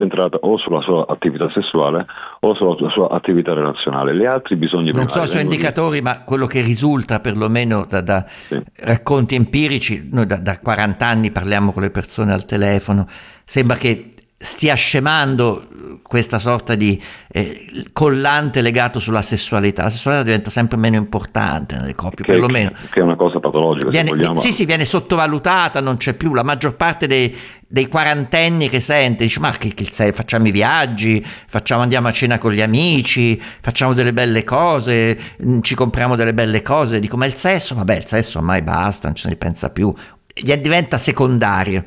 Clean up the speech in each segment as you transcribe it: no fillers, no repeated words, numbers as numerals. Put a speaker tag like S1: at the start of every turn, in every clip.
S1: incentrata o sulla sua attività sessuale o sulla sua attività relazionale. Gli altri bisogni
S2: non so se indicatori, ma quello che risulta perlomeno da
S1: sì.
S2: racconti empirici, noi da 40 anni parliamo con le persone al telefono, sembra che stia scemando questa sorta di collante legato sulla sessualità. La sessualità diventa sempre meno importante nelle coppie, perlomeno.
S1: Che è una cosa patologica, se vogliamo.
S2: Sì, viene sottovalutata, non c'è più. La maggior parte dei quarantenni che sente dice: ma che facciamo i viaggi, andiamo a cena con gli amici, facciamo delle belle cose, ci compriamo delle belle cose. Dico: ma il sesso? Vabbè, il sesso ormai basta, non ce ne pensa più, diventa secondario.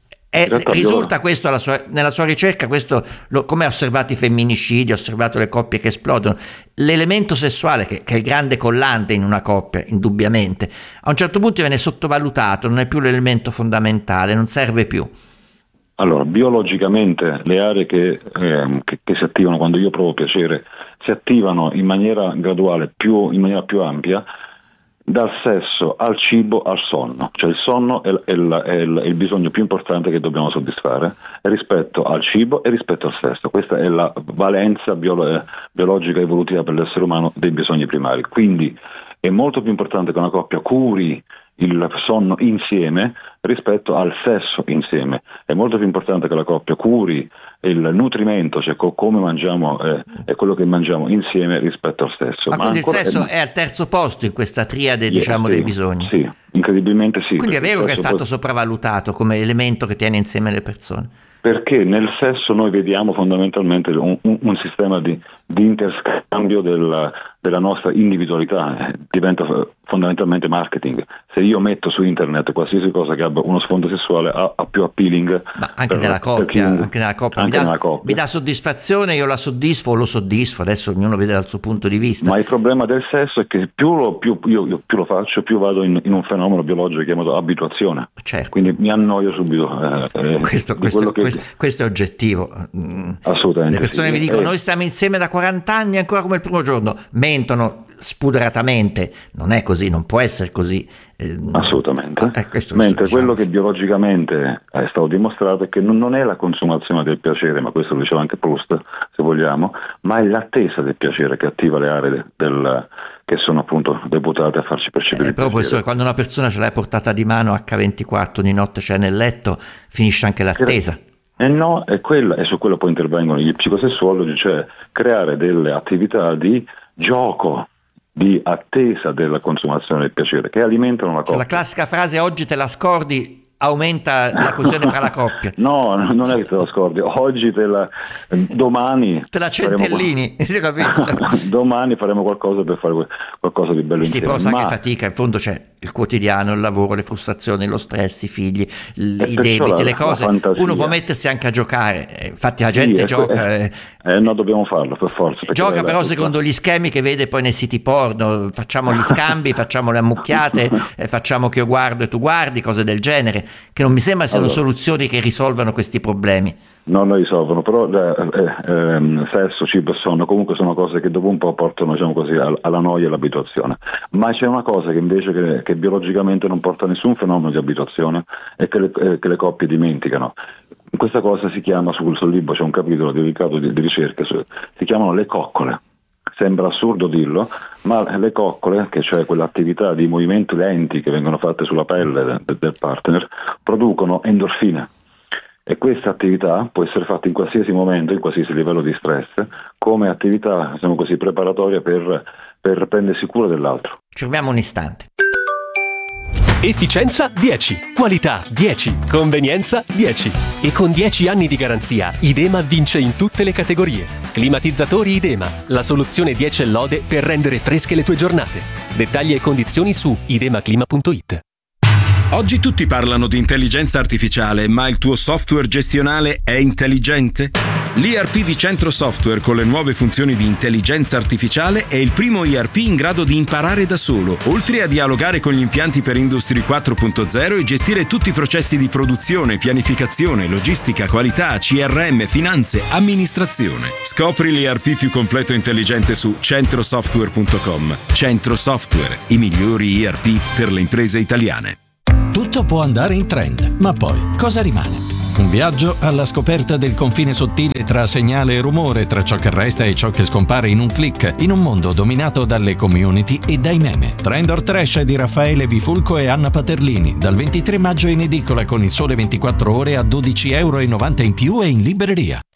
S2: Risulta questo nella sua ricerca, questo come ha osservato i femminicidi, ha osservato le coppie che esplodono, l'elemento sessuale che è il grande collante in una coppia, indubbiamente, a un certo punto viene sottovalutato, non è più l'elemento fondamentale, non serve più.
S1: Allora, biologicamente le aree che si attivano quando io provo piacere si attivano in maniera graduale, in maniera più ampia, dal sesso al cibo al sonno. Cioè il sonno è il bisogno più importante che dobbiamo soddisfare rispetto al cibo e rispetto al sesso. Questa è la valenza biologica evolutiva per l'essere umano dei bisogni primari. Quindi è molto più importante che una coppia curi il sonno insieme rispetto al sesso insieme. È molto più importante che la coppia curi il nutrimento, cioè come mangiamo e quello che mangiamo insieme rispetto al sesso.
S2: Ma quindi il sesso è al terzo posto in questa triade, diciamo, dei bisogni?
S1: Sì, incredibilmente sì.
S2: Quindi è vero che è stato sopravvalutato come elemento che tiene insieme le persone?
S1: Perché nel sesso noi vediamo fondamentalmente un sistema di interscambio della nostra individualità, diventa fondamentalmente marketing. Se io metto su internet qualsiasi cosa che abbia uno sfondo sessuale ha più appealing. Ma anche nella coppia,
S2: mi dà soddisfazione, io la soddisfo o lo soddisfo, adesso ognuno vede dal suo punto di vista.
S1: Ma il problema del sesso è che più lo faccio, più vado in un fenomeno biologico chiamato abituazione.
S2: Certo.
S1: Quindi mi annoio subito.
S2: Questo è oggettivo.
S1: Assolutamente.
S2: Le persone mi dicono: noi stiamo insieme da 40 anni ancora come il primo giorno. Mentono spudoratamente. Non è così, non può essere così.
S1: Assolutamente. Mentre quello che biologicamente è stato dimostrato è che non è la consumazione del piacere, ma questo lo diceva anche Proust, se vogliamo, ma è l'attesa del piacere che attiva le aree che sono appunto deputate a farci percepire il
S2: però
S1: piacere.
S2: Professore, quando una persona ce l'hai portata di mano H24 ogni notte c'è nel letto, finisce anche l'attesa.
S1: No, è su quello poi intervengono gli psicosessuologi, cioè creare delle attività di gioco, di attesa della consumazione del piacere, che alimentano la coppia.
S2: La classica frase: oggi te la scordi, aumenta la coesione fra la coppia.
S1: No, non è che te la scordi, oggi domani
S2: te la centellini,
S1: domani faremo qualcosa per fare qualcosa di bello insieme.
S2: Però sa che fatica, in fondo c'è il quotidiano, il lavoro, le frustrazioni, lo stress, i figli, i debiti, le cose. Uno può mettersi anche a giocare, infatti la gente gioca.
S1: No, dobbiamo farlo per forza.
S2: Gioca però secondo gli schemi che vede poi nei siti porno, facciamo gli scambi, facciamo le ammucchiate, facciamo che io guardo e tu guardi, cose del genere, che non mi sembra siano soluzioni che risolvano questi problemi.
S1: No, non risolvono, però sesso, cibo e sonno comunque sono cose che dopo un po' portano, diciamo così, alla noia e all'abituazione. Ma c'è una cosa che invece che biologicamente non porta a nessun fenomeno di abituazione e che le coppie dimenticano. Questa cosa si chiama, sul libro c'è un capitolo dedicato di ricerche, si chiamano le coccole. Sembra assurdo dirlo, ma le coccole, che cioè quell'attività di movimenti lenti che vengono fatte sulla pelle del partner, producono endorfine. E questa attività può essere fatta in qualsiasi momento, in qualsiasi livello di stress, come attività, diciamo così, preparatoria per prendersi cura dell'altro.
S2: Ci fermiamo un istante.
S3: Efficienza 10, qualità 10, convenienza 10. E con 10 anni di garanzia, Idema vince in tutte le categorie. Climatizzatori Idema, la soluzione 10 lode per rendere fresche le tue giornate. Dettagli e condizioni su idemaclima.it.
S4: Oggi tutti parlano di intelligenza artificiale, ma il tuo software gestionale è intelligente? L'ERP di Centro Software con le nuove funzioni di intelligenza artificiale è il primo ERP in grado di imparare da solo, oltre a dialogare con gli impianti per Industry 4.0 e gestire tutti i processi di produzione, pianificazione, logistica, qualità, CRM, finanze, amministrazione. Scopri l'ERP più completo e intelligente su centrosoftware.com. Centro Software, i migliori ERP per le imprese italiane.
S5: Tutto può andare in trend, ma poi cosa rimane? Un viaggio alla scoperta del confine sottile tra segnale e rumore, tra ciò che resta e ciò che scompare in un click, in un mondo dominato dalle community e dai meme. Trend or Trash di Raffaele Bifulco e Anna Paterlini, dal 23 maggio in edicola con Il Sole 24 Ore a €12,90 in più e in libreria.